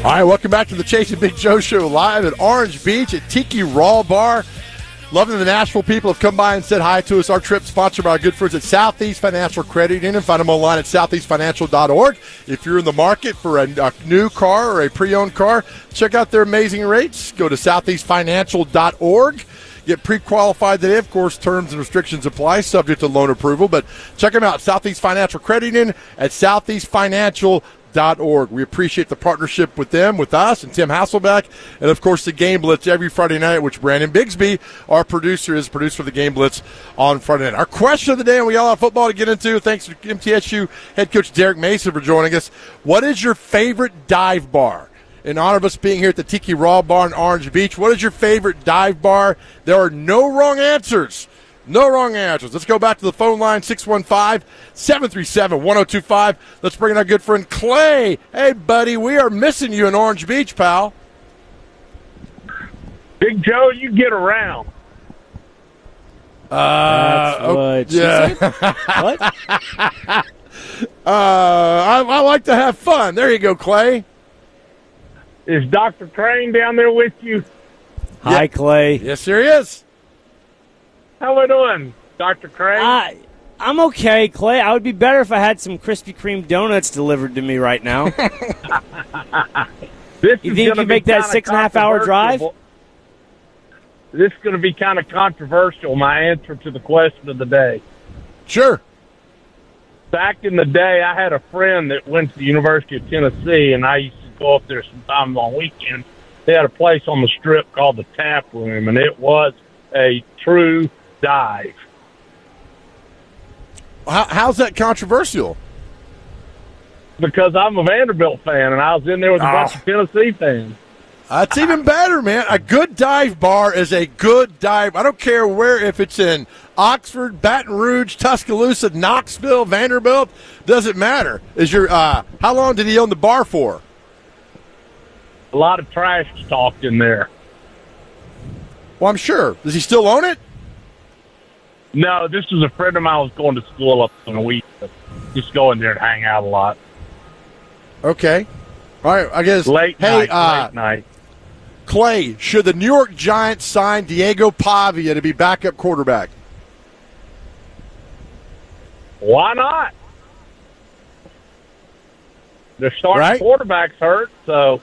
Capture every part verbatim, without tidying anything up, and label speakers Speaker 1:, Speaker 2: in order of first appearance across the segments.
Speaker 1: All right, welcome back to the Chasing Big Joe Show live at Orange Beach at Tiki Raw Bar. Loving the Nashville people have come by and said hi to us. Our trip sponsored by our good friends at Southeast Financial Credit Union. Find them online at southeast financial dot org. If you're in the market for a, a new car or a pre-owned car, check out their amazing rates. Go to southeast financial dot org. Get pre-qualified today. Of course, terms and restrictions apply, subject to loan approval. But check them out, Southeast Financial Credit Union at southeast financial dot org. Dot org. We appreciate the partnership with them, with us, and Tim Hasselbeck, and of course the Game Blitz every Friday night, which Brandon Bigsby, our producer, is producer of the Game Blitz on Friday night. Our question of the day, and we all have football to get into. Thanks to M T S U head coach Derek Mason for joining us. What is your favorite dive bar? In honor of us being here at the Tiki Raw Bar in Orange Beach, what is your favorite dive bar? There are no wrong answers. No wrong answers. Let's go back to the phone line, six one five, seven three seven, one oh two five. Let's bring in our good friend Clay. Hey, buddy, we are missing you in Orange Beach, pal.
Speaker 2: Big Joe, you get around.
Speaker 1: Uh,
Speaker 3: That's what she
Speaker 1: yeah.
Speaker 3: said? What?
Speaker 1: uh, I, I like to have fun. There you go, Clay.
Speaker 2: Is Doctor Crane down there with you?
Speaker 3: Hi,
Speaker 1: Yeah.
Speaker 3: Clay.
Speaker 1: Yes, there he is.
Speaker 2: How we doing, Doctor Crane?
Speaker 3: I, I'm okay, Clay. I would be better if I had some Krispy Kreme donuts delivered to me right now.
Speaker 2: This
Speaker 3: You
Speaker 2: is
Speaker 3: think you
Speaker 2: gonna
Speaker 3: can
Speaker 2: be
Speaker 3: make that
Speaker 2: kinda
Speaker 3: six and a half hour drive?
Speaker 2: controversial. This is going to be kind of controversial, my answer to the question of the day.
Speaker 1: Sure.
Speaker 2: Back in the day, I had a friend that went to the University of Tennessee, and I used to go up there sometimes on weekends. They had a place on the Strip called the Tap Room, and it was a true dive.
Speaker 1: How, how's that controversial?
Speaker 2: Because I'm a Vanderbilt fan, and I was in there with a
Speaker 1: Oh.
Speaker 2: bunch of Tennessee fans.
Speaker 1: That's even better, man. A good dive bar is a good dive. I don't care where, if it's in Oxford, Baton Rouge, Tuscaloosa, Knoxville, Vanderbilt, doesn't matter. Is your uh, how long did he own the bar for?
Speaker 2: A lot of trash talked in there.
Speaker 1: Well, I'm sure. Does he still own it?
Speaker 2: No, this was a friend of mine who was going to school up in a week. Just go in there and hang out a lot.
Speaker 1: Okay. All right, I guess.
Speaker 2: Late
Speaker 1: hey,
Speaker 2: night,
Speaker 1: uh,
Speaker 2: late night.
Speaker 1: Clay, should the New York Giants sign Diego Pavia to be backup quarterback?
Speaker 2: Why not? Their starting
Speaker 1: Right?
Speaker 2: quarterback's hurt, so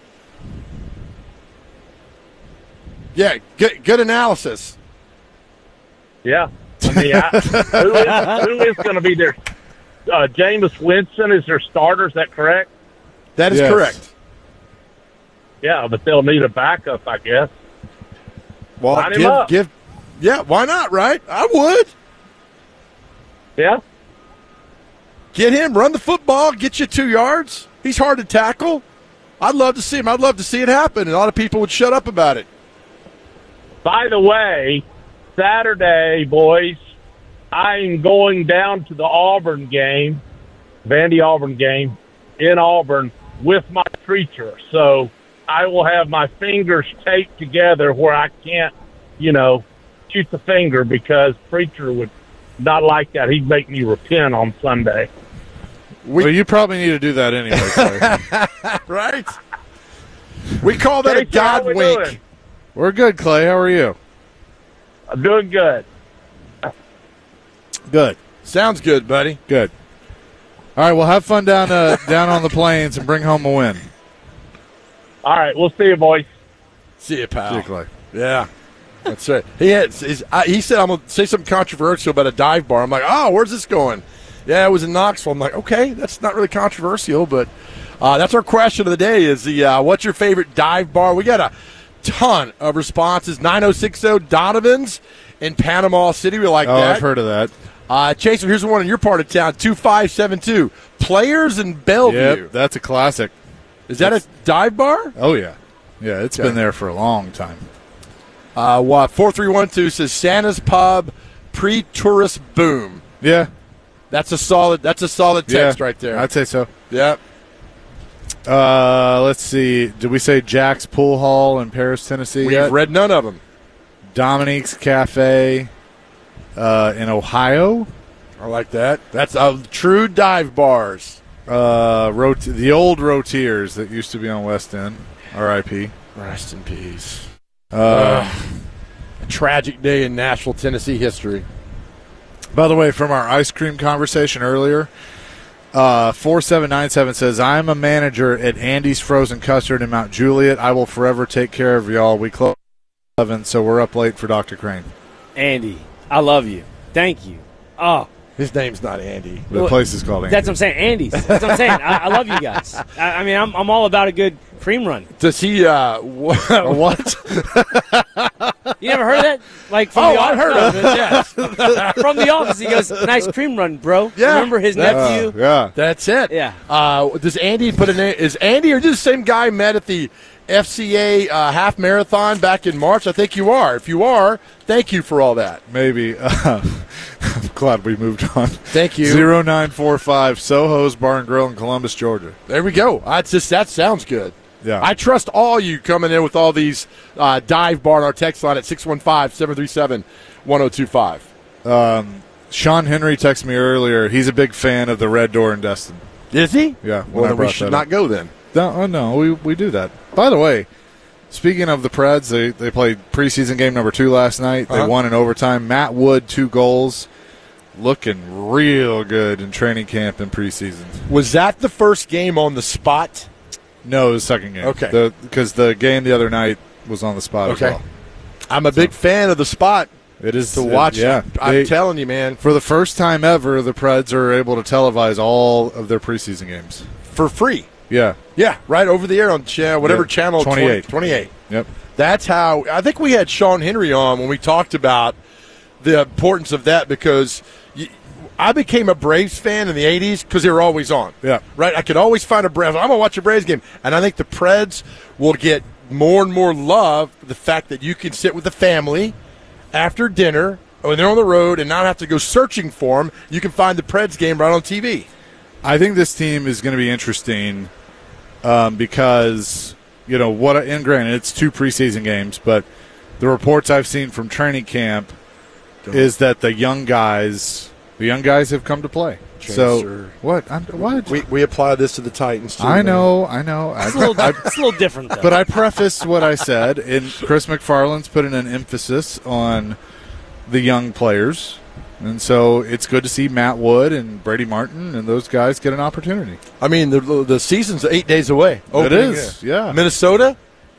Speaker 1: Yeah, good, good analysis.
Speaker 2: yeah. I mean, I, who is, who is going to be their uh, Jameis Winston is their starter? Is that correct?
Speaker 1: That is
Speaker 4: Yes.
Speaker 1: correct.
Speaker 2: Yeah, but they'll need a backup, I guess.
Speaker 1: Well,
Speaker 2: Line him
Speaker 1: give,
Speaker 2: up.
Speaker 1: give, yeah, why not, right? I would.
Speaker 2: Yeah.
Speaker 1: Get him, run the football, get you two yards. He's hard to tackle. I'd love to see him. I'd love to see it happen. And a lot of people would shut up about it.
Speaker 2: By the way, Saturday, boys, I'm going down to the Auburn game, Vandy Auburn game in Auburn with my preacher. So I will have my fingers taped together where I can't, you know, shoot the finger because preacher would not like that. He'd make me repent on Sunday.
Speaker 1: We,
Speaker 4: Well, you probably need to do that anyway, Clay.
Speaker 1: right? We call that a
Speaker 2: Casey, how
Speaker 1: God
Speaker 2: we
Speaker 1: wink.
Speaker 2: doing?
Speaker 4: We're good, Clay. How are you?
Speaker 2: I'm doing good.
Speaker 1: Good. Sounds good, buddy.
Speaker 4: Good. All right, well, have fun down uh, down on the plains and bring home a win.
Speaker 2: All right, we'll see you, boys.
Speaker 1: See you, pal.
Speaker 4: See you, Clay.
Speaker 1: Yeah, that's right. He had, he's, I, he said, I'm going to say something controversial about a dive bar. I'm like, oh, where's this going? Yeah, it was in Knoxville. I'm like, okay, that's not really controversial, but uh, that's our question of the day is the uh, what's your favorite dive bar? We got a ton of responses. nine oh six oh Donovan's in Panama City. We like
Speaker 4: Oh,
Speaker 1: that.
Speaker 4: I've heard of that.
Speaker 1: Uh, Chase, here's one in your part of town, two five seven two. Players in Bellevue.
Speaker 4: Yep, that's a classic.
Speaker 1: Is that a dive bar?
Speaker 4: Oh, yeah. Yeah, it's
Speaker 1: Okay.
Speaker 4: been there for a long time.
Speaker 1: Uh, what, four three one two says Santa's Pub, pre-tourist boom.
Speaker 4: Yeah.
Speaker 1: That's a solid. That's a solid text
Speaker 4: yeah,
Speaker 1: right there.
Speaker 4: I'd say so.
Speaker 1: Yep.
Speaker 4: Uh, let's see. Did we say Jack's Pool Hall in Paris, Tennessee
Speaker 1: We've
Speaker 4: yet?
Speaker 1: read none of them.
Speaker 4: Dominique's Cafe uh, in Ohio.
Speaker 1: I like that. That's uh, true dive bars.
Speaker 4: Uh, rot- the old Rotiers that used to be on West End, R I P
Speaker 1: Rest in peace.
Speaker 4: Uh,
Speaker 1: A tragic day in Nashville, Tennessee history.
Speaker 4: by the way, from our ice cream conversation earlier, uh, four seven nine seven says, I'm a manager at Andy's Frozen Custard in Mount Juliet. I will forever take care of y'all. We close at eleven, so we're up late for Doctor Crane.
Speaker 3: Andy, I love you. Thank you. Oh,
Speaker 1: His name's not Andy.
Speaker 4: The place is called Andy.
Speaker 3: that's what I'm saying. Andy's. That's what I'm saying. I, I love you guys. I, I mean, I'm, I'm all about a good cream run.
Speaker 1: Does he, uh, wh- what?
Speaker 3: You never heard of that? Like from
Speaker 1: Oh,
Speaker 3: the
Speaker 1: I've heard of it, yes.
Speaker 3: From the office, he goes, "Nice cream run, bro."
Speaker 1: Yeah.
Speaker 3: Remember his nephew?
Speaker 4: Uh, yeah.
Speaker 1: That's it.
Speaker 3: Yeah.
Speaker 1: Uh, does Andy put a name? Is Andy or just the same guy met at the F C A uh, half marathon back in March? I think you are. If you are, thank you for all that.
Speaker 4: Maybe. Uh, I'm glad we moved on.
Speaker 1: Thank you.
Speaker 4: zero nine four five Soho's Bar and Grill in Columbus, Georgia.
Speaker 1: There we go. That's just that sounds good.
Speaker 4: Yeah.
Speaker 1: I trust all you coming in with all these uh, dive bar on our text line at six one five, seven three seven, one oh two five.
Speaker 4: Um, Sean Henry texted me earlier. He's a big fan of the Red Door in Destin.
Speaker 1: Is he?
Speaker 4: Yeah. when
Speaker 1: Well,
Speaker 4: I
Speaker 1: then we
Speaker 4: brought
Speaker 1: should
Speaker 4: that
Speaker 1: not
Speaker 4: up.
Speaker 1: go then.
Speaker 4: No, oh, no, we we do that. By the way, speaking of the Preds, they, they played preseason game number two last night. They
Speaker 1: Uh-huh.
Speaker 4: won in overtime. Matt Wood, two goals. Looking real good in training camp and preseason.
Speaker 1: Was that the first game on the spot?
Speaker 4: No, it was the second game.
Speaker 1: Okay.
Speaker 4: Because the, the game the other night was on the spot
Speaker 1: Okay.
Speaker 4: as well.
Speaker 1: I'm a big fan of the spot
Speaker 4: It is
Speaker 1: to watch.
Speaker 4: It, yeah.
Speaker 1: I'm
Speaker 4: They-
Speaker 1: telling you, man,
Speaker 4: for the first time ever, the Preds are able to televise all of their preseason games.
Speaker 1: for free.
Speaker 4: Yeah.
Speaker 1: Yeah, right over the air on cha- whatever
Speaker 4: Yeah,
Speaker 1: channel.
Speaker 4: twenty-eight.
Speaker 1: twenty, twenty-eight.
Speaker 4: Yep.
Speaker 1: That's how I think we had Sean Henry on when we talked about the importance of that because you, I became a Braves fan in the eighties because they were always on.
Speaker 4: Yeah.
Speaker 1: Right? I could always find a Braves. I'm going to watch a Braves game. And I think the Preds will get more and more love for the fact that you can sit with the family after dinner when they're on the road and not have to go searching for them. You can find the Preds game right on T V.
Speaker 4: I think this team is going to be interesting um, because, you know, what, and granted, it's two preseason games, but the reports I've seen from training camp is that the young guys, the young guys have come to play. So,
Speaker 1: Chaser.
Speaker 4: what? I'm, what?
Speaker 1: We, we apply this to the Titans, too.
Speaker 4: I
Speaker 1: man.
Speaker 4: know, I know. I,
Speaker 3: It's a little,
Speaker 4: I,
Speaker 3: it's a little different, though.
Speaker 4: but I prefaced what I said, and Chris McFarland's putting an emphasis on the young players. And so it's good to see Matt Wood and Brady Martin and those guys get an opportunity.
Speaker 1: I mean, the the season's eight days away.
Speaker 4: It
Speaker 1: Opening,
Speaker 4: is, yeah.
Speaker 1: Minnesota?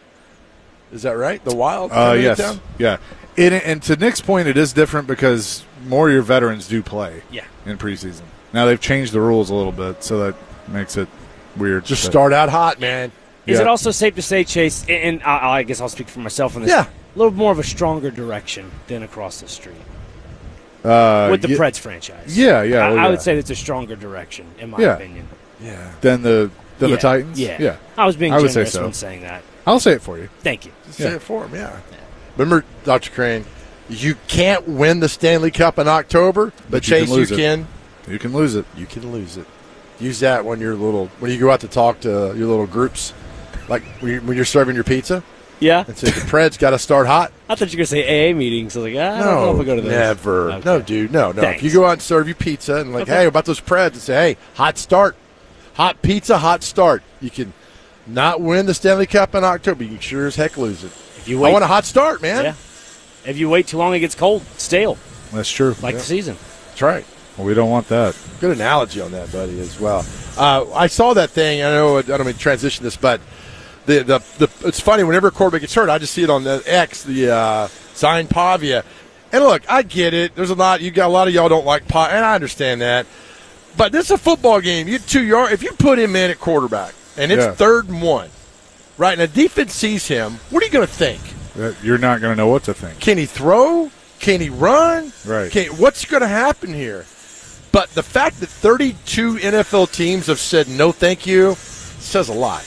Speaker 1: Is that right? The Wild?
Speaker 4: Uh,
Speaker 1: coming to
Speaker 4: yes,
Speaker 1: town?
Speaker 4: yeah. It, and to Nick's point, it is different because more of your veterans do play
Speaker 3: yeah.
Speaker 4: in preseason. Now they've changed the rules a little bit, so that makes it weird.
Speaker 1: Just
Speaker 4: But-
Speaker 1: start out hot, man.
Speaker 3: Is
Speaker 4: Yeah.
Speaker 3: it also safe to say, Chase, and I, I guess I'll speak for myself on this,
Speaker 1: Yeah.
Speaker 3: a little more of a stronger direction than across the street
Speaker 4: uh,
Speaker 3: with the
Speaker 4: ye-
Speaker 3: Preds franchise?
Speaker 4: Yeah, yeah,
Speaker 3: I,
Speaker 4: well,
Speaker 3: I
Speaker 4: yeah.
Speaker 3: would say that's a stronger direction, in my
Speaker 4: Yeah.
Speaker 3: opinion.
Speaker 1: Yeah.
Speaker 4: Than the than
Speaker 3: Yeah,
Speaker 4: the Titans.
Speaker 3: Yeah.
Speaker 4: yeah.
Speaker 3: I was being
Speaker 4: I would say
Speaker 3: generous
Speaker 4: so.
Speaker 3: when saying that.
Speaker 4: I'll say it for you.
Speaker 3: Thank you.
Speaker 1: Just
Speaker 4: Yeah.
Speaker 1: say it for him, yeah. Remember, Doctor Crane, you can't win the Stanley Cup in October, but,
Speaker 4: you can
Speaker 1: Chase, you
Speaker 4: lose it.
Speaker 1: can.
Speaker 4: You can lose it.
Speaker 1: You can lose it. Use that when you're little when you go out to talk to your little groups, like when you're, when you're serving your pizza.
Speaker 3: Yeah.
Speaker 1: And say the Preds got to start hot.
Speaker 3: I thought you were going to say A A meetings. I was like, ah, I don't know if I go to those.
Speaker 1: Never.
Speaker 3: Okay.
Speaker 1: No, dude. No, no.
Speaker 3: Thanks.
Speaker 1: If you go out and serve you pizza and like,
Speaker 3: Okay.
Speaker 1: hey, about those Preds, and say, hey, hot start, hot pizza, hot start. You can not win the Stanley Cup in October. You can sure as heck lose it.
Speaker 3: If you
Speaker 1: I
Speaker 3: wait,
Speaker 1: want a hot start, man.
Speaker 3: yeah. If you wait too long, it gets cold, stale,
Speaker 4: That's true.
Speaker 3: like the season.
Speaker 1: That's right.
Speaker 4: Well, we don't want that.
Speaker 1: Good analogy on that, buddy, as well. Uh, I saw that thing. I know I don't mean to transition this, but the, the the it's funny whenever a quarterback gets hurt, I just see it on the X, the uh, Zion Pavia. And look, I get it. There's a lot. You got a lot of y'all don't like Pavia, and I understand that. But this is a football game. You two yard. If you put him in at quarterback and it's
Speaker 4: Yeah.
Speaker 1: third and one, right, and the defense sees him, what are you going to think?
Speaker 4: Uh, You're not going to know what to think.
Speaker 1: Can he throw? Can he run?
Speaker 4: Right.
Speaker 1: Can, what's going to happen here? But the fact that thirty-two N F L teams have said no thank you says a lot.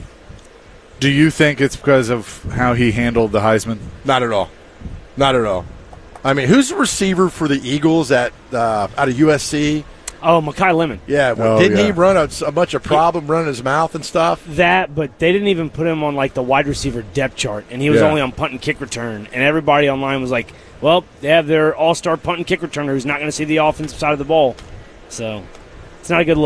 Speaker 4: Do you think it's because of how he handled the Heisman?
Speaker 1: Not at all. Not at all. I mean, who's the receiver for the Eagles at uh, out of U S C?
Speaker 3: Oh, Makai Lemon.
Speaker 1: Yeah, well,
Speaker 4: Oh,
Speaker 1: didn't he
Speaker 4: yeah.
Speaker 1: run a, a bunch of problem running his mouth and stuff?
Speaker 3: That, but they didn't even put him on like the wide receiver depth chart, and he was
Speaker 4: Yeah.
Speaker 3: only on punt and kick return. And everybody online was like, "Well, they have their all-star punt and kick returner who's not going to see the offensive side of the ball." So it's not a good look.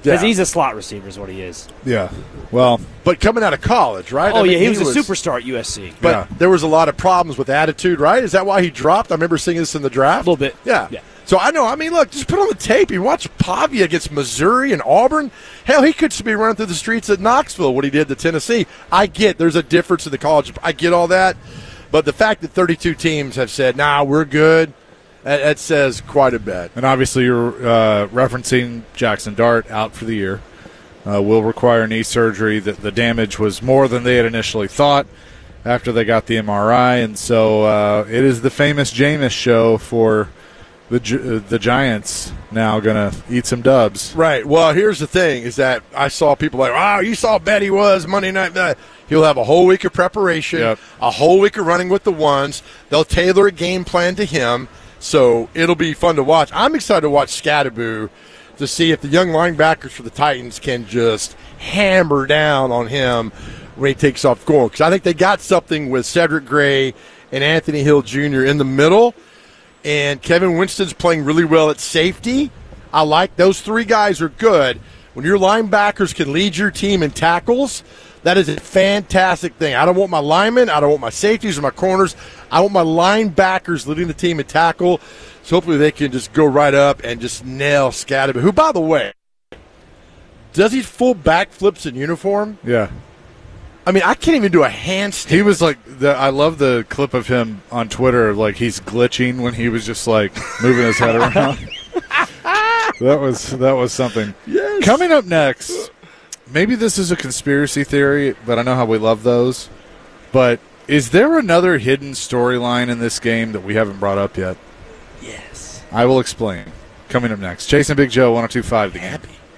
Speaker 3: Because
Speaker 1: Yeah.
Speaker 3: he's a slot receiver is what he is.
Speaker 4: Yeah. Well,
Speaker 1: But coming out of college, right?
Speaker 3: Oh,
Speaker 1: I mean,
Speaker 3: yeah, he, was a superstar at U S C.
Speaker 1: But
Speaker 4: Yeah.
Speaker 1: there was a lot of problems with attitude, right? Is that why he dropped? I remember seeing this in the draft.
Speaker 3: A little bit.
Speaker 1: Yeah.
Speaker 3: Yeah.
Speaker 1: So I know. I mean, look, just put on the tape. You watch Pavia against Missouri and Auburn. Hell, he could be running through the streets at Knoxville, what he did to Tennessee. I get there's a difference in the college. I get all that. But the fact that thirty-two teams have said, nah, we're good, that, that says quite a bit.
Speaker 4: and obviously you're uh, referencing Jackson Dart out for the year. Uh, will require knee surgery. That the damage was more than they had initially thought after they got the M R I, and so uh, it is the famous Jameis show for the Gi- uh, the Giants now going to eat some dubs.
Speaker 1: Right. Well, here's the thing: is that I saw people like, "Wow, you saw how bad he was Monday night." That he'll have a whole week of preparation,
Speaker 4: Yep.
Speaker 1: a whole week of running with the ones. They'll tailor a game plan to him, so it'll be fun to watch. I'm excited to watch Scatterboo to see if the young linebackers for the Titans can just hammer down on him when he takes off going. Because I think they got something with Cedric Gray and Anthony Hill Junior in the middle. And Kevin Winston's playing really well at safety. I like those three guys are good. When your linebackers can lead your team in tackles, that is a fantastic thing. I don't want my linemen, I don't want my safeties or my corners. I want my linebackers leading the team in tackle. So hopefully they can just go right up and just nail Scatterby, who, by the way, does he full backflips in uniform?
Speaker 4: Yeah.
Speaker 1: I mean, I can't even do a handstand.
Speaker 4: He was like, the, I love the clip of him on Twitter, like he's glitching when he was just like moving his head around. that was that was something.
Speaker 1: Yes.
Speaker 4: Coming up next, maybe this is a conspiracy theory, but I know how we love those. But is there another hidden storyline in this game that we haven't brought up yet?
Speaker 3: Yes.
Speaker 4: I will explain. Coming up next, Jason Big Joe, one oh two point five The Game.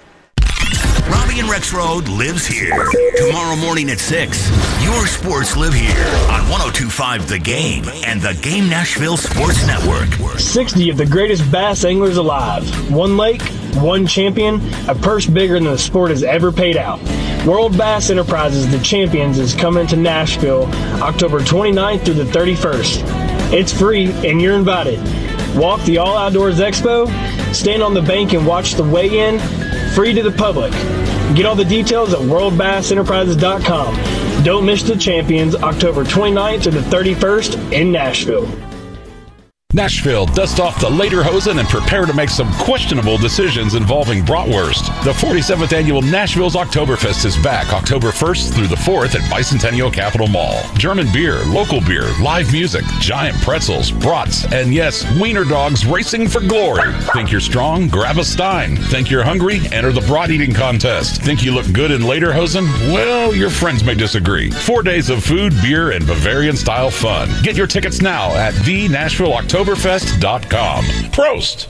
Speaker 5: Robbie and Rex Road lives here. Tomorrow morning at six, your sports live here on one oh two point five The Game and the Game Nashville Sports Network.
Speaker 6: sixty of the greatest bass anglers alive. One lake, one champion, a purse bigger than the sport has ever paid out. World Bass Enterprises, the Champions, is coming to Nashville October twenty-ninth through the thirty-first. It's free and you're invited. Walk the All Outdoors Expo, stand on the bank and watch the weigh-in, free to the public. Get all the details at world bass enterprises dot com. Don't miss the Champions October twenty-ninth to the thirty-first in Nashville.
Speaker 7: Nashville, dust off the lederhosen and prepare to make some questionable decisions involving bratwurst. The forty-seventh Annual Nashville's Oktoberfest is back October first through the fourth at Bicentennial Capitol Mall. German beer, local beer, live music, giant pretzels, brats, and yes, wiener dogs racing for glory. Think you're strong? Grab a Stein. Think you're hungry? Enter the brat eating contest. Think you look good in lederhosen? Well, your friends may disagree. Four days of food, beer, and Bavarian-style fun. Get your tickets now at the Nashville Oktoberfest dot com. Prost!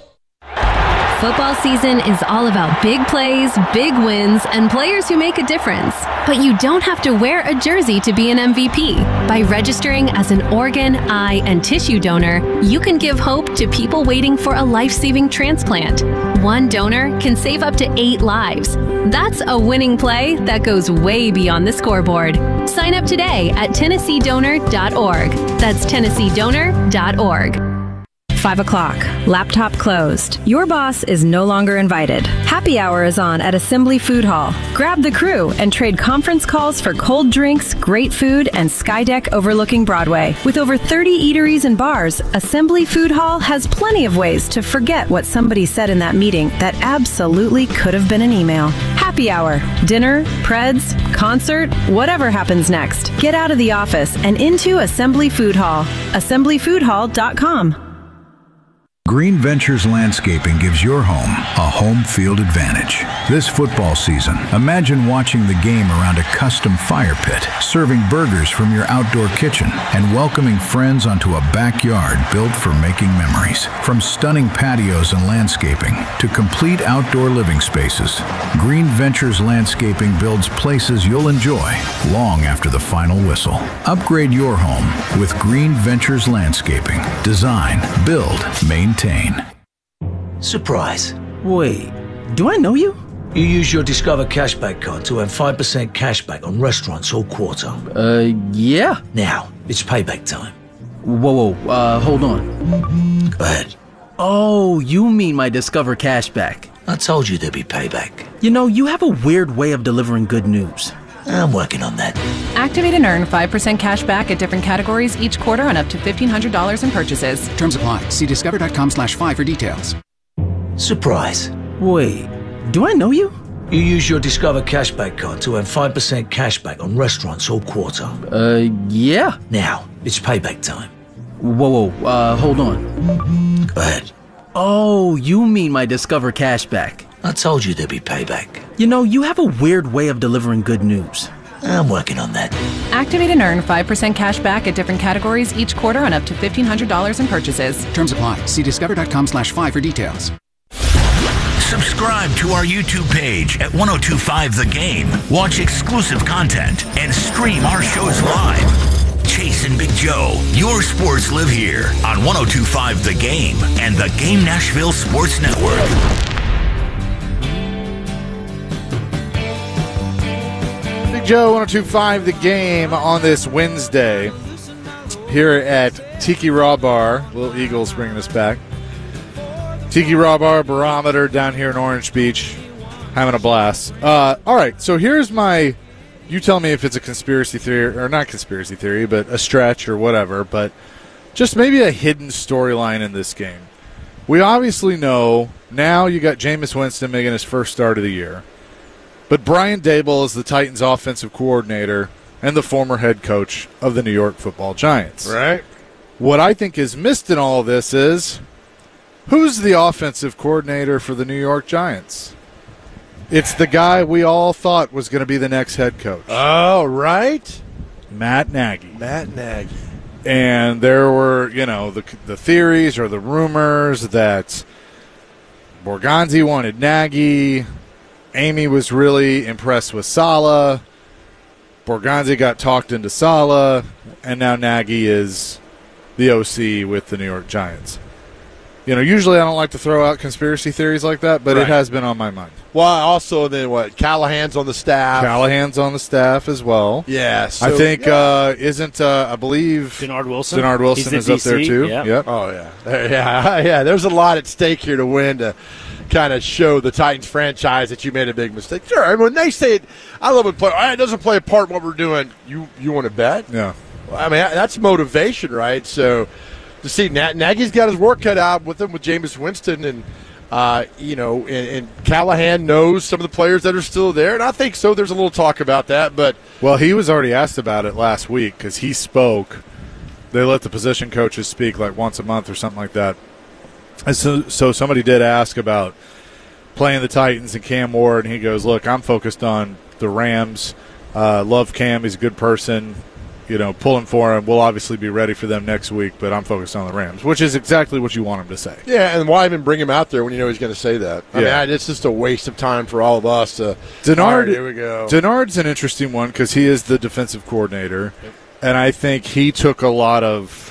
Speaker 8: Football season is all about big plays, big wins, and players who make a difference. But you don't have to wear a jersey to be an M V P. By registering as an organ, eye, and tissue donor, you can give hope to people waiting for a life-saving transplant. One donor can save up to eight lives. That's a winning play that goes way beyond the scoreboard. Sign up today at tennessee donor dot org. That's tennessee donor dot org.
Speaker 9: Five o'clock. Laptop closed. Your boss is no longer invited. Happy hour is on at Assembly Food Hall. Grab the crew and trade conference calls for cold drinks, great food, and Skydeck overlooking Broadway. With over thirty eateries and bars, Assembly Food Hall has plenty of ways to forget what somebody said in that meeting that absolutely could have been an email. Happy hour, dinner, preds, concert, whatever happens next. Get out of the office and into Assembly Food Hall. assembly food hall dot com.
Speaker 10: Green Ventures Landscaping gives your home a home field advantage. This football season, imagine watching the game around a custom fire pit, serving burgers from your outdoor kitchen, and welcoming friends onto a backyard built for making memories. From stunning patios and landscaping to complete outdoor living spaces, Green Ventures Landscaping builds places you'll enjoy long after the final whistle. Upgrade your home with Green Ventures Landscaping. Design, build, maintain.
Speaker 11: Surprise.
Speaker 12: Wait, do I know you?
Speaker 11: You use your Discover Cashback card to earn five percent cashback on restaurants all quarter.
Speaker 12: Uh, yeah.
Speaker 11: Now, it's payback time.
Speaker 12: Whoa, whoa, uh, hold on.
Speaker 11: Go ahead.
Speaker 12: Oh, you mean my Discover Cashback.
Speaker 11: I told you there'd be payback.
Speaker 12: You know, you have a weird way of delivering good news.
Speaker 11: I'm working on that.
Speaker 13: Activate and earn five percent cash back at different categories each quarter on up to fifteen hundred dollars in purchases.
Speaker 14: Terms apply. See discover.com slash five for details.
Speaker 11: Surprise.
Speaker 12: Wait, do I know you?
Speaker 11: You use your Discover cashback card to earn five percent cashback on restaurants all quarter.
Speaker 12: Uh, yeah.
Speaker 11: Now, it's payback time.
Speaker 12: Whoa, whoa, uh, hold on.
Speaker 11: Go ahead.
Speaker 12: Oh, you mean my Discover cashback.
Speaker 11: I told you there'd be payback.
Speaker 12: You know, you have a weird way of delivering good news.
Speaker 11: I'm working on that.
Speaker 13: Activate and earn five percent cash back at different categories each quarter on up to fifteen hundred dollars in purchases.
Speaker 14: Terms apply. See discover.com slash five for details.
Speaker 5: Subscribe to our YouTube page at ten twenty-five The Game. Watch exclusive content and stream our shows live. Chase and Big Joe, your sports live here on ten twenty-five The Game and the Game Nashville Sports Network.
Speaker 4: Big Joe, ten twenty-five The Game on this Wednesday here at Tiki Raw Bar. Little Eagles bringing us back. Tiki Raw Bar Barometer down here in Orange Beach. Having a blast. Uh, all right, so here's my, you tell me if it's a conspiracy theory, or not conspiracy theory, but a stretch or whatever, but just maybe a hidden storyline in this game. We obviously know now you got Jameis Winston making his first start of the year. But Brian Daboll is the Titans' offensive coordinator and the former head coach of the New York Football Giants.
Speaker 1: Right.
Speaker 4: What I think is missed in all of this is, who's the offensive coordinator for the New York Giants? It's the guy we all thought was going to be the next head coach.
Speaker 1: Oh, right.
Speaker 4: Matt Nagy.
Speaker 1: Matt Nagy.
Speaker 4: And there were, you know, the the theories or the rumors that Borgonzi wanted Nagy. Amy was really impressed with Saleh. Borgonzi got talked into Saleh. And now Nagy is the O C with the New York Giants. You know, usually I don't like to throw out conspiracy theories like that, but
Speaker 1: right.
Speaker 4: It has been on my mind.
Speaker 1: Well, also then what? Callahan's on the staff.
Speaker 4: Callahan's on the staff as well.
Speaker 1: Yeah. So,
Speaker 4: I think,
Speaker 1: yeah.
Speaker 4: uh, isn't, uh, I believe.
Speaker 3: Denard Wilson.
Speaker 4: Denard Wilson is up there too.
Speaker 3: Yeah.
Speaker 4: Yep.
Speaker 1: Oh, yeah. Yeah. Yeah. There's a lot at stake here to win to kind of show the Titans franchise that you made a big mistake. Sure. I mean, when they say it, I love when play, it doesn't play a part in what we're doing. You, you want to bet?
Speaker 4: Yeah.
Speaker 1: Well, I mean, that's motivation, right? So, to see Nagy's got his work cut out with him with Jameis Winston, and uh, you know, and, and Callahan knows some of the players that are still there, and I think so. There's a little talk about that, but
Speaker 4: well, he was already asked about it last week because he spoke. They let the position coaches speak like once a month or something like that, and so so somebody did ask about playing the Titans and Cam Ward, and he goes, "Look, I'm focused on the Rams. Uh, love Cam; he's a good person." You know, pulling for him. We'll obviously be ready for them next week, but I'm focused on the Rams, which is exactly what you want him to say.
Speaker 1: Yeah, and why even bring him out there when you know he's going to say that? I
Speaker 4: yeah.
Speaker 1: mean, it's just a waste of time for all of us. To,
Speaker 4: Denard,
Speaker 1: all right, here we go.
Speaker 4: Denard's an interesting one because he is the defensive coordinator, yep. and I think he took a lot of,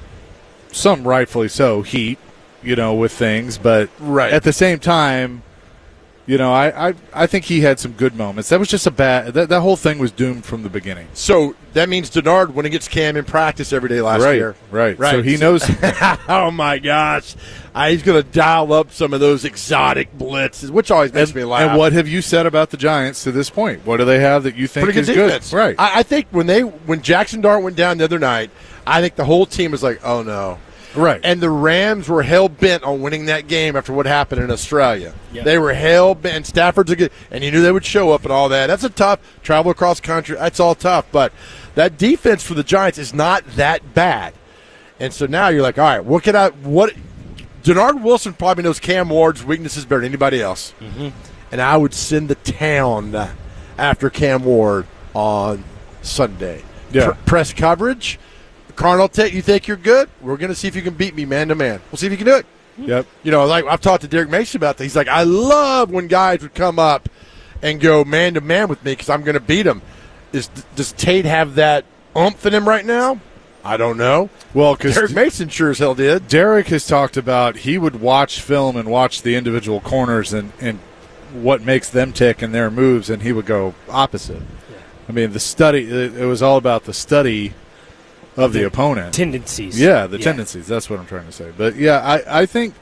Speaker 4: some rightfully so, heat, you know, with things, but
Speaker 1: right.
Speaker 4: at the same time, you know, I, I I think he had some good moments. That was just a bad that, – that whole thing was doomed from the beginning.
Speaker 1: So that means Denard when he gets Cam in practice every day last
Speaker 4: right,
Speaker 1: year.
Speaker 4: Right, right. So he knows –
Speaker 1: oh, my gosh. Uh, he's going to dial up some of those exotic blitzes, which always makes
Speaker 4: and,
Speaker 1: me laugh.
Speaker 4: And what have you said about the Giants to this point? What do they have that you think
Speaker 1: Pretty
Speaker 4: is
Speaker 1: good defense.
Speaker 4: good? Right.
Speaker 1: I, I think when they when Jackson Dart went down the other night, I think the whole team was like, oh, no.
Speaker 4: Right.
Speaker 1: And the Rams were hell-bent on winning that game after what happened in Australia.
Speaker 3: Yep.
Speaker 1: They were hell-bent. Stafford's a good – and you knew they would show up and all that. That's a tough – travel across country. That's all tough. But that defense for the Giants is not that bad. And so now you're like, all right, what can I – what – Denard Wilson probably knows Cam Ward's weaknesses better than anybody else.
Speaker 3: Mm-hmm.
Speaker 1: And I would send the town after Cam Ward on Sunday.
Speaker 4: Yeah.
Speaker 1: Pr- press coverage – Carnell Tech, you think you're good? We're going to see if you can beat me man to man. We'll see if you can do it.
Speaker 4: Yep.
Speaker 1: You know, like I've talked to Derek Mason about that. He's like, I love when guys would come up and go man to man with me because I'm going to beat them. Is does Tate have that oomph in him right now? I don't know.
Speaker 4: Well, because
Speaker 1: Derek Mason sure as hell did.
Speaker 4: Derek has talked about he would watch film and watch the individual corners and, and what makes them tick and their moves, and he would go opposite. Yeah. I mean, the study, it, it was all about the study of the, the opponent.
Speaker 3: Tendencies.
Speaker 4: Yeah, the
Speaker 3: yeah.
Speaker 4: tendencies. That's what I'm trying to say. But, yeah, I, I think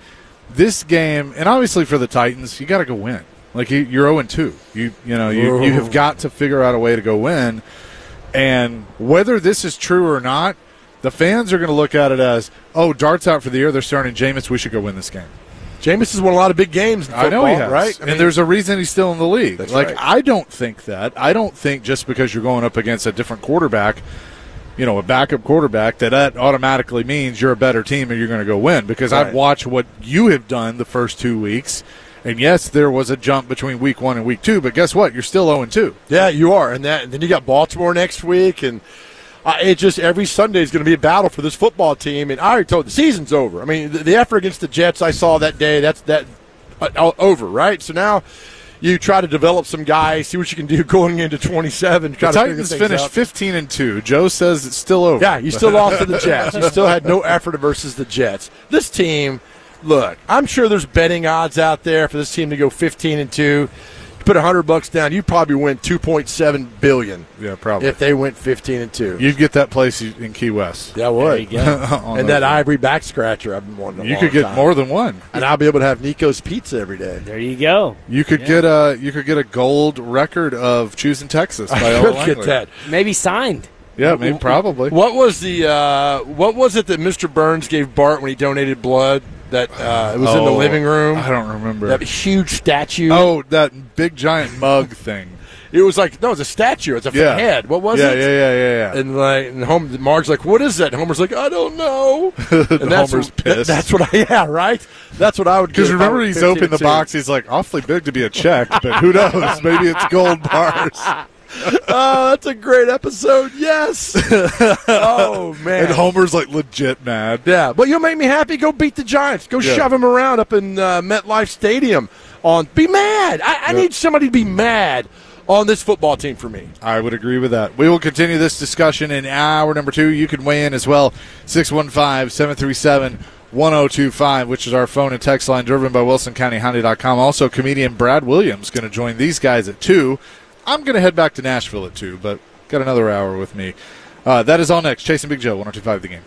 Speaker 4: this game, and obviously for the Titans, you got to go win. Like, you, you're oh and two. You you know, you, you have got to figure out a way to go win. And whether this is true or not, the fans are going to look at it as, oh, Dart's out for the year. They're starting Jameis. We should go win this game.
Speaker 1: Jameis has won a lot of big games in football,
Speaker 4: I know he has.
Speaker 1: right? I
Speaker 4: and
Speaker 1: mean,
Speaker 4: there's a reason he's still in the league.
Speaker 1: That's
Speaker 4: like,
Speaker 1: right.
Speaker 4: I don't think that. I don't think just because you're going up against a different quarterback, you know, a backup quarterback, that that automatically means you're a better team and you're going to go win. Because
Speaker 1: Right.
Speaker 4: I've watched what you have done the first two weeks, and yes, there was a jump between week one and week two, but guess what? You're still oh and two.
Speaker 1: Yeah, you are. And, that, and then you got Baltimore next week, and uh, it just every Sunday is going to be a battle for this football team. And I already told you, the season's over. I mean, the, the effort against the Jets I saw that day, that's that uh, over, right? So now you try to develop some guys, see what you can do going into twenty-seven.
Speaker 4: The Titans finished fifteen and two. Joe says it's still over.
Speaker 1: Yeah, you still lost to the Jets. You still had no effort versus the Jets. This team, look, I'm sure there's betting odds out there for this team to go fifteen and two. You put a hundred bucks down, you'd probably win two point seven billion.
Speaker 4: Yeah, probably.
Speaker 1: If they went fifteen and two,
Speaker 4: you'd get that place in Key West.
Speaker 1: Yeah, I would.
Speaker 3: There you go.
Speaker 1: And that ivory back scratcher I've been wanting. A
Speaker 4: You
Speaker 1: long
Speaker 4: could get
Speaker 1: time.
Speaker 4: more than one,
Speaker 1: and I'll be able to have Nico's Pizza every day.
Speaker 3: There you go.
Speaker 4: You could
Speaker 3: Yeah.
Speaker 4: get a you could get a gold record of choosing Texas. By
Speaker 1: I
Speaker 4: Ella
Speaker 1: could
Speaker 4: Langley.
Speaker 1: get that.
Speaker 3: Maybe signed.
Speaker 4: Yeah, maybe probably.
Speaker 1: What was the uh, what was it that Mister Burns gave Bart when he donated blood? That uh, it was in the
Speaker 4: Oh,
Speaker 1: living room.
Speaker 4: I don't remember.
Speaker 1: That huge statue.
Speaker 4: Oh, that big giant mug thing.
Speaker 1: It was like, no, it was a statue. It's a
Speaker 4: Yeah.
Speaker 1: head. What was
Speaker 4: Yeah,
Speaker 1: it?
Speaker 4: yeah, yeah, yeah, yeah.
Speaker 1: And like, and Homer, Marge's like, what is that? And Homer's like, I don't know. And that's
Speaker 4: Homer's
Speaker 1: what,
Speaker 4: pissed.
Speaker 1: That's what I, yeah, right? That's what I would do.
Speaker 4: Because
Speaker 1: if I
Speaker 4: remember,
Speaker 1: were
Speaker 4: he's
Speaker 1: fifteen
Speaker 4: opened the
Speaker 1: and two.
Speaker 4: box. He's like, awfully big to be a check, but who knows? Maybe it's gold bars.
Speaker 1: Oh, that's a great episode. Yes. Oh, man.
Speaker 4: And Homer's like legit mad.
Speaker 1: Yeah, but you'll make me happy. Go beat the Giants. Go
Speaker 4: Yeah.
Speaker 1: shove them around up in uh, MetLife Stadium. On Be mad. I, I
Speaker 4: Yeah.
Speaker 1: need somebody to be mad on this football team for me.
Speaker 4: I would agree with that. We will continue this discussion in hour number two. You can weigh in as well. six one five, seven three seven, one oh two five, which is our phone and text line, driven by Wilson County Hyundai dot com. Also, comedian Brad Williams going to join these guys at two. I'm going to head back to Nashville at two, but got another hour with me. Uh, that is all next. Chasing Big Joe, one oh two five The Game.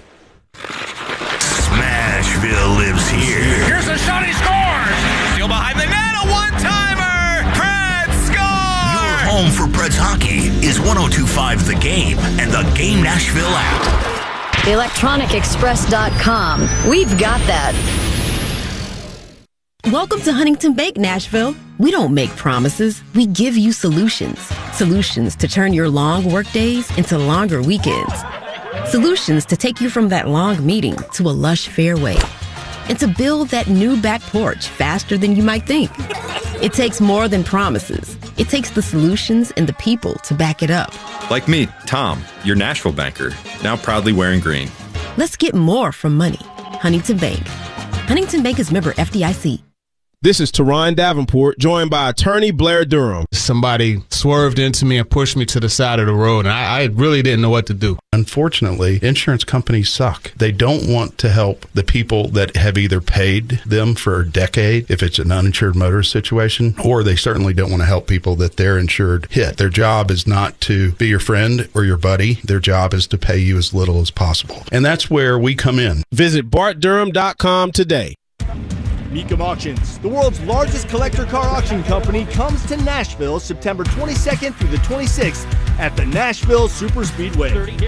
Speaker 5: Smashville lives here.
Speaker 15: Here's a shot, he scores! Still behind the net, a one-timer! Preds score!
Speaker 5: Your home for Preds hockey is one oh two five The Game and the Game Nashville app.
Speaker 16: electronic express dot com. We've got that.
Speaker 17: Welcome to Huntington Bank, Nashville. We don't make promises, we give you solutions. Solutions to turn your long work days into longer weekends. Solutions to take you from that long meeting to a lush fairway. And to build that new back porch faster than you might think. It takes more than promises. It takes the solutions and the people to back it up.
Speaker 18: Like me, Tom, your Nashville banker, now proudly wearing green.
Speaker 17: Let's get more from money. Huntington Bank. Huntington Bank is member F D I C.
Speaker 19: This is Teron Davenport, joined by attorney Blair Durham. Somebody swerved into me and pushed me to the side of the road, and I, I really didn't know what to do.
Speaker 20: Unfortunately, insurance companies suck. They don't want to help the people that have either paid them for a decade, if it's an uninsured motorist situation, or they certainly don't want to help people that they're insured hit. Their job is not to be your friend or your buddy. Their job is to pay you as little as possible. And that's where we come in.
Speaker 19: Visit bart durham dot com today.
Speaker 21: Mecum Auctions, the world's largest collector car auction company, comes to Nashville September twenty-second through the twenty-sixth at the Nashville Super Speedway.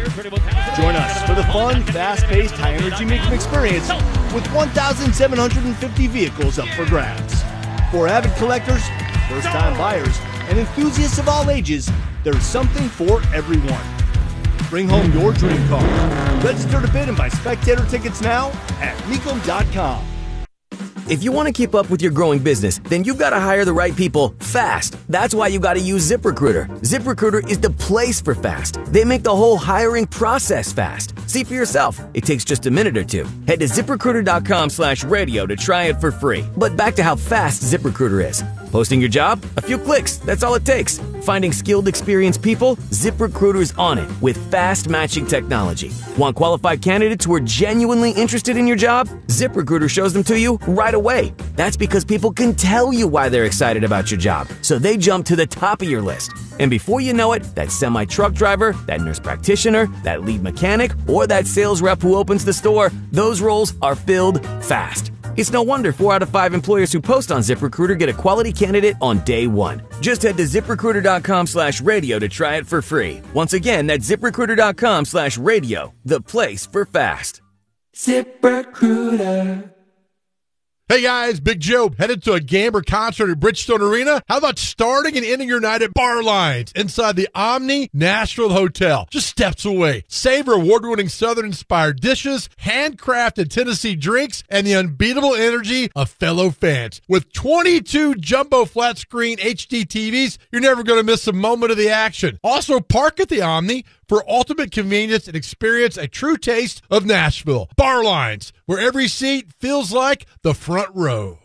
Speaker 21: Join us for the fun, fast-paced, high-energy Mecum experience with one thousand seven hundred fifty vehicles up for grabs. For avid collectors, first-time buyers, and enthusiasts of all ages, there's something for everyone. Bring home your dream car. Register to bid and buy spectator tickets now at mecum dot com.
Speaker 22: If you want to keep up with your growing business, then you've got to hire the right people fast. That's why you got to use ZipRecruiter. ZipRecruiter is the place for fast. They make the whole hiring process fast. See for yourself. It takes just a minute or two. Head to ZipRecruiter.com slash radio to try it for free. But back to how fast ZipRecruiter is. Posting your job? A few clicks. That's all it takes. Finding skilled, experienced people? ZipRecruiter's on it with fast matching technology. Want qualified candidates who are genuinely interested in your job? ZipRecruiter shows them to you right away. That's because people can tell you why they're excited about your job, so they jump to the top of your list. And before you know it, that semi-truck driver, that nurse practitioner, that lead mechanic, or that sales rep who opens the store, those roles are filled fast. It's no wonder four out of five employers who post on ZipRecruiter get a quality candidate on day one. Just head to ZipRecruiter.com slash radio to try it for free. Once again, that's ZipRecruiter.com slash radio, the place for fast.
Speaker 1: ZipRecruiter. Hey guys, Big Joe, headed to a game or concert at Bridgestone Arena? How about starting and ending your night at Bar Lines inside the Omni Nashville Hotel, just steps away? Savor award-winning Southern-inspired dishes, handcrafted Tennessee drinks, and the unbeatable energy of fellow fans. With twenty-two jumbo flat-screen H D T Vs, you're never going to miss a moment of the action. Also, park at the Omni for ultimate convenience and experience a true taste of Nashville. Bar Lines, where every seat feels like the front row.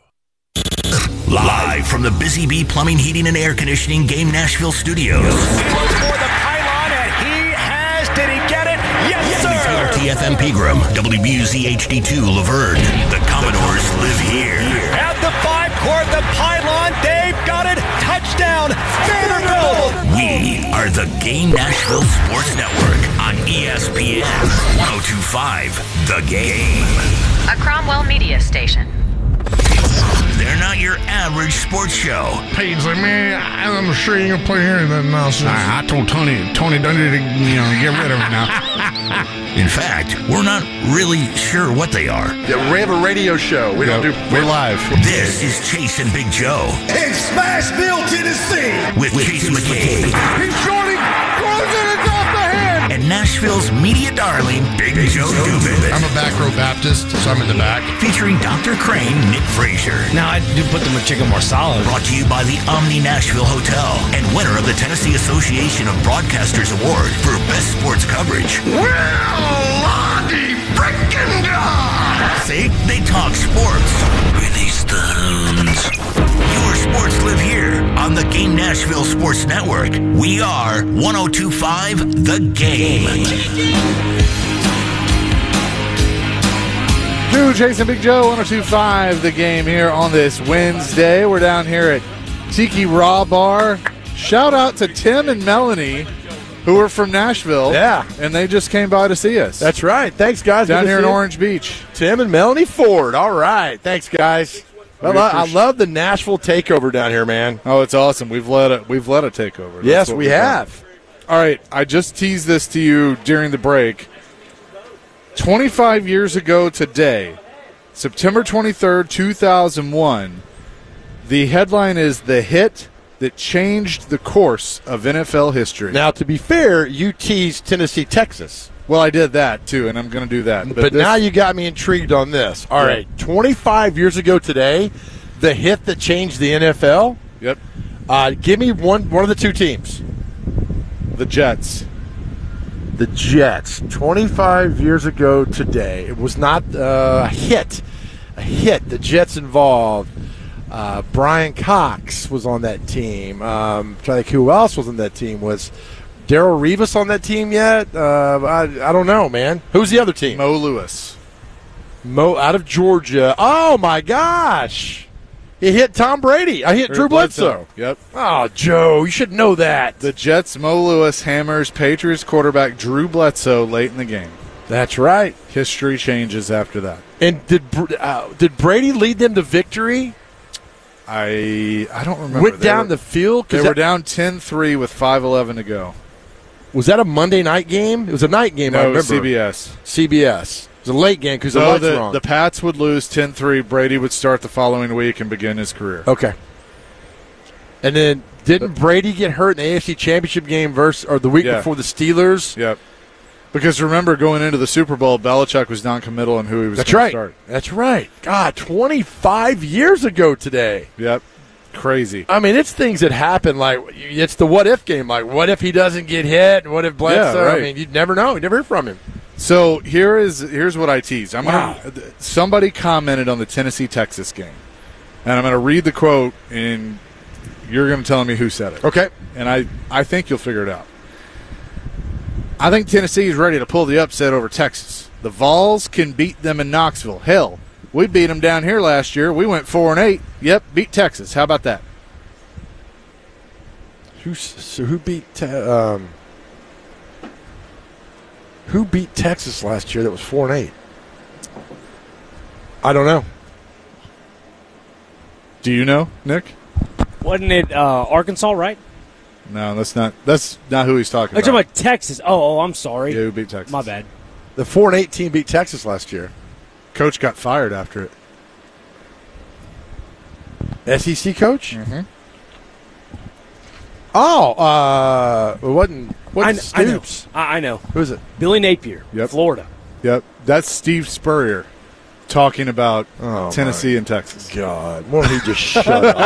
Speaker 5: Live from the Busy Bee Plumbing, Heating, and Air Conditioning Game Nashville Studios.
Speaker 15: He looks for the pylon, and he has. Did he get it? Yes, sir.
Speaker 5: T F M Pegram, W B U Z H D two Laverne. The Commodores live here.
Speaker 15: At the five court, the pylon. They've got it. Touchdown, Vanderbilt.
Speaker 5: We are the Game Nashville Sports Network on E S P N one oh two point five The Game.
Speaker 2: A Cromwell Media Station.
Speaker 5: They're not your average sports show.
Speaker 6: Paige like, man, I'm sure you ain't gonna play here and nothing else. I, I told Tony, Tony Dungy to, you know, get rid of it now.
Speaker 5: In fact, we're not really sure what they are.
Speaker 1: Yeah, we have a radio show. We
Speaker 4: Yeah,
Speaker 1: don't do.
Speaker 4: we're live.
Speaker 5: This is Chase and Big Joe
Speaker 15: In Smashville, Tennessee.
Speaker 5: with Chase McCabe
Speaker 15: He's shorting. Throws it. It's off the hand.
Speaker 5: and Nashville's media darling, Big Joe Dubin.
Speaker 6: I'm a back row Baptist, so I'm in the back.
Speaker 5: Featuring Doctor Crane, Nick Frazier.
Speaker 3: Now, I do put the chicken more solid.
Speaker 5: Brought to you by the Omni Nashville Hotel and winner of the Tennessee Association of Broadcasters Award for Best Sports Coverage.
Speaker 15: Well, Lottie frickin' God.
Speaker 5: See, they talk sports. Release the hounds. Your sports live here on the Game Nashville Sports Network. We are one oh two point five The Game.
Speaker 4: New Jason Big Joe, one oh two point five The Game here on this Wednesday. We're down here at Tiki Raw Bar. Shout out to Tim and Melanie, who are from Nashville.
Speaker 1: Yeah.
Speaker 4: And they just came by to see us.
Speaker 1: That's right. Thanks, guys.
Speaker 4: Down
Speaker 1: Good to
Speaker 4: here in
Speaker 1: see you.
Speaker 4: Orange Beach.
Speaker 1: Tim and Melanie Ford. All right. Thanks, guys. Well, I, I love the Nashville takeover down here, man.
Speaker 4: Oh, it's awesome. We've let it. We've let a takeover. That's
Speaker 1: Yes,
Speaker 4: what
Speaker 1: we
Speaker 4: we've done.
Speaker 1: have.
Speaker 4: All right. I just teased this to you during the break. twenty-five years ago today, September twenty-third, two thousand one, the headline is "The Hit That Changed the Course of N F L History."
Speaker 1: Now, to be fair, you teased Tennessee, Texas.
Speaker 4: Well, I did that, too, and I'm going to do that.
Speaker 1: But,
Speaker 4: But, this-
Speaker 1: now you got me intrigued on this. All
Speaker 4: Yeah.
Speaker 1: right, twenty-five years ago today, the hit that changed the N F L.
Speaker 4: Yep.
Speaker 1: Uh, give me one one of the two teams.
Speaker 4: The Jets.
Speaker 1: The Jets. twenty-five years ago today. It was not uh, a hit. A hit. The Jets involved. Uh, Brian Cox was on that team. Um, trying to think who else was on that team. Was Darrell Revis on that team yet? Uh, I, I don't know, man. Who's the other team?
Speaker 4: Mo Lewis.
Speaker 1: Mo out of Georgia. Oh, my gosh. He hit Tom Brady. I hit Drew,
Speaker 4: Drew
Speaker 1: Bledsoe.
Speaker 4: Bledsoe. Yep.
Speaker 1: Oh, Joe, you should know that.
Speaker 4: The Jets, Mo Lewis hammers Patriots quarterback Drew Bledsoe late in the game.
Speaker 1: That's right.
Speaker 4: History changes after that.
Speaker 1: And did Br- uh, did Brady lead them to victory?
Speaker 4: I I don't remember.
Speaker 1: Went
Speaker 4: They
Speaker 1: down
Speaker 4: were-
Speaker 1: the field? 'Cause
Speaker 4: They
Speaker 1: that-
Speaker 4: were down ten three with five eleven to go.
Speaker 1: Was that a Monday night game? It was a night game, I
Speaker 4: No, it
Speaker 1: remember.
Speaker 4: was C B S.
Speaker 1: C B S. It was a late game because the
Speaker 4: So
Speaker 1: lights
Speaker 4: the,
Speaker 1: were on.
Speaker 4: the Pats would lose ten three. Brady would start the following week and begin his career.
Speaker 1: Okay. And then didn't Brady get hurt in the A F C Championship game versus, or the week
Speaker 4: Yeah.
Speaker 1: before the Steelers?
Speaker 4: Yep. Because remember, going into the Super Bowl, Belichick was non-committal on who he was
Speaker 1: That's
Speaker 4: going
Speaker 1: right.
Speaker 4: to start.
Speaker 1: That's right. God, twenty-five years ago today.
Speaker 4: Yep. Crazy.
Speaker 1: I mean, it's things that happen. Like, it's the what-if game. Like, what if he doesn't get hit? What if Bledsoe?
Speaker 4: Yeah, right.
Speaker 1: I mean, you'd never know. You never hear from him.
Speaker 4: So here is here's what I tease. I'm
Speaker 1: Wow.
Speaker 4: gonna somebody commented on the Tennessee Texas game, and I'm going to read the quote, and you're going to tell me who said it.
Speaker 1: Okay.
Speaker 4: And I I think you'll figure it out. I think Tennessee is ready to pull the upset over Texas. The Vols can beat them in Knoxville. Hell, we beat them down here last year. We went four and eight. Yep, beat Texas. How about that?
Speaker 1: Who so who beat te- um, who beat Texas last year? That was four and eight. I don't know.
Speaker 4: Do you know, Nick?
Speaker 3: Wasn't it uh, Arkansas, right?
Speaker 4: No, that's not That's not who he's talking
Speaker 3: I'm
Speaker 4: about.
Speaker 3: talking about Texas. Oh, oh, I'm sorry.
Speaker 4: Yeah, who beat Texas.
Speaker 3: My bad.
Speaker 1: The four and eight team beat Texas last year.
Speaker 4: Coach got fired after it.
Speaker 1: S E C coach?
Speaker 4: Mm-hmm.
Speaker 1: Oh, uh, it wasn't, wasn't
Speaker 3: I, I know.
Speaker 1: Stoops.
Speaker 3: I, I know.
Speaker 1: Who is it?
Speaker 3: Billy Napier,
Speaker 4: Yep.
Speaker 3: Florida.
Speaker 4: Yep. That's Steve Spurrier talking about
Speaker 1: Oh,
Speaker 4: Tennessee
Speaker 1: my
Speaker 4: and Texas.
Speaker 1: God. Why don't he just shut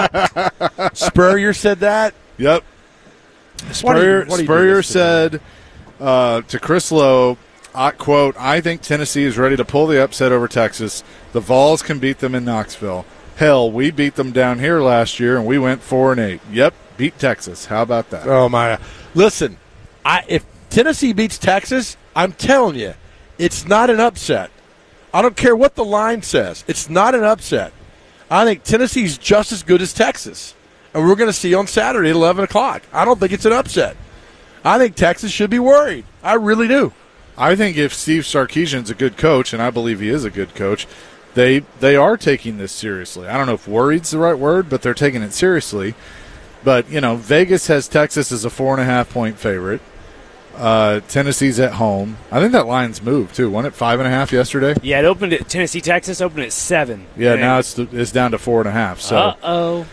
Speaker 1: up? Spurrier said that?
Speaker 4: Yep. Spurrier,
Speaker 1: what do you do
Speaker 4: Spurrier
Speaker 1: this to
Speaker 4: said uh, to Chris Lowe, I, quote, I think Tennessee is ready to pull the upset over Texas. The Vols can beat them in Knoxville. Hell, we beat them down here last year, and we went four and eight. Yep, beat Texas. How about that?
Speaker 1: Oh, my. Listen, I, if Tennessee beats Texas, I'm telling you, it's not an upset. I don't care what the line says. It's not an upset. I think Tennessee's just as good as Texas. And we're going to see on Saturday at eleven o'clock. I don't think it's an upset. I think Texas should be worried. I really do.
Speaker 4: I think if Steve Sarkisian's a good coach, and I believe he is a good coach, they they are taking this seriously. I don't know if worried's the right word, but they're taking it seriously. But, you know, Vegas has Texas as a four-and-a-half-point favorite. Uh, Tennessee's at home. I think that line's moved, too. Wasn't it five and a half yesterday?
Speaker 3: Yeah, it opened at Tennessee, Texas, opened at seven.
Speaker 4: Yeah,
Speaker 3: And
Speaker 4: now it's it's down to four and a half. So
Speaker 3: Uh-oh.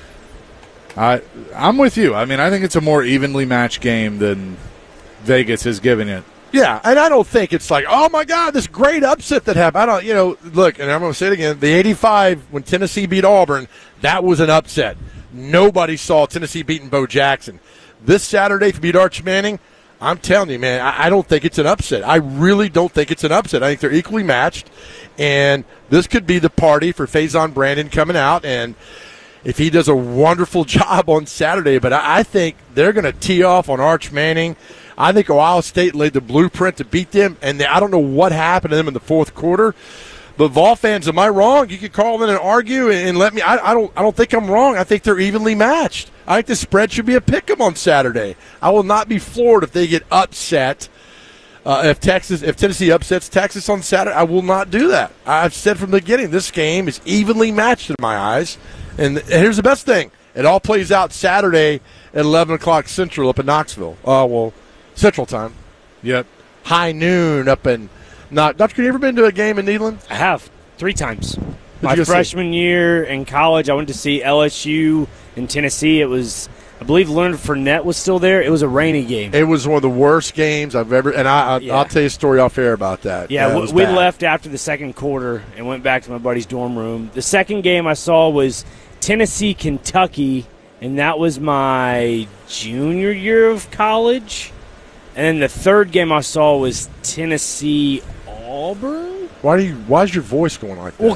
Speaker 4: I, I'm with you. I mean, I think it's a more evenly matched game than Vegas has given it.
Speaker 1: Yeah, and I don't think it's like, oh, my God, this great upset that happened. I don't, you know, look, and I'm going to say it again, the eighty-five when Tennessee beat Auburn, that was an upset. Nobody saw Tennessee beating Bo Jackson. This Saturday, if you beat Arch Manning, I'm telling you, man, I, I don't think it's an upset. I really don't think it's an upset. I think they're equally matched, and this could be the party for Faison Brandon coming out, and if he does a wonderful job on Saturday, but I, I think they're going to tee off on Arch Manning. I think Ohio State laid the blueprint to beat them, and they, I don't know what happened to them in the fourth quarter. But Vol fans, am I wrong? You could call in and argue and, and let me. I, I don't. I don't think I'm wrong. I think they're evenly matched. I think the spread should be a pick 'em on Saturday. I will not be floored if they get upset. Uh, if Texas, if Tennessee upsets Texas on Saturday, I will not do that. I've said from the beginning, this game is evenly matched in my eyes. And, and here's the best thing: it all plays out Saturday at eleven o'clock Central up in Knoxville. Uh, well, Central time.
Speaker 4: Yep.
Speaker 1: High noon up in. Not, Doctor, you ever been to a game in Neyland?
Speaker 3: I have, three times.
Speaker 1: Who'd
Speaker 3: My
Speaker 1: you go see?
Speaker 3: freshman year in college, I went to see L S U in Tennessee. It was, I believe Leonard Fournette was still there. It was a rainy game.
Speaker 1: It was one of the worst games I've ever, and I, I,
Speaker 3: Yeah.
Speaker 1: I'll tell you a story off air about that.
Speaker 3: Yeah,
Speaker 1: it
Speaker 3: we,
Speaker 1: was
Speaker 3: we
Speaker 1: bad.
Speaker 3: left after the second quarter and went back to my buddy's dorm room. The second game I saw was Tennessee, Kentucky, and that was my junior year of college. And then the third game I saw was Tennessee, Auburn.
Speaker 1: Why do you? Why is your voice going like that?
Speaker 3: Well,